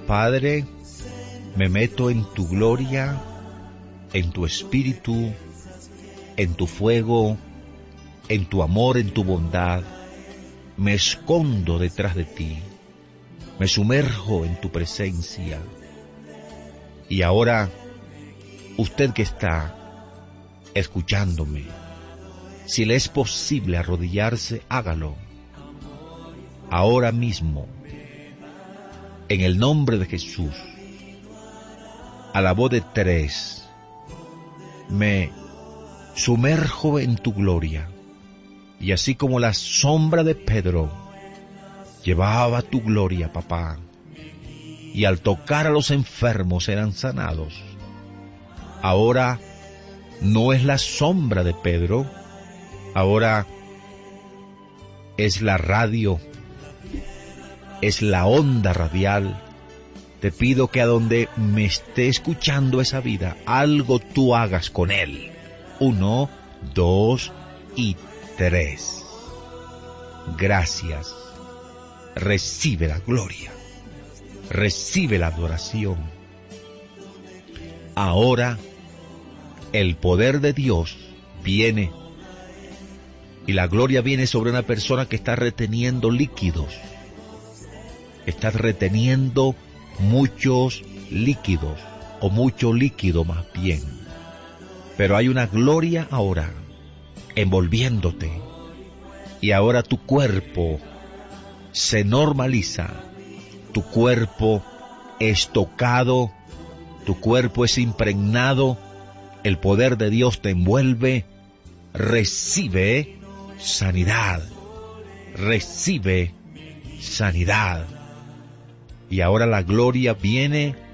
Padre, me meto en tu gloria, en tu espíritu, en tu fuego, en tu amor, en tu bondad. Me escondo detrás de ti, me sumerjo en tu presencia. Y ahora, usted que está escuchándome, si le es posible arrodillarse, hágalo. Ahora mismo, en el nombre de Jesús, a la voz de 3, me sumerjo en tu gloria. Y así como la sombra de Pedro llevaba tu gloria, papá, y al tocar a los enfermos eran sanados, ahora no es la sombra de Pedro, ahora es la radio, es la onda radial. Te pido que a donde me esté escuchando esa vida, algo tú hagas con él. 1, 2 y 3. Gracias. Recibe la gloria. Recibe la adoración. Ahora el poder de Dios viene y la gloria viene sobre una persona que está reteniendo líquidos. Está reteniendo muchos líquidos, o mucho líquido más bien. Pero hay una gloria ahora envolviéndote, y ahora tu cuerpo se normaliza, tu cuerpo es tocado, tu cuerpo es impregnado, el poder de Dios te envuelve. Recibe sanidad, recibe sanidad. Y ahora la gloria viene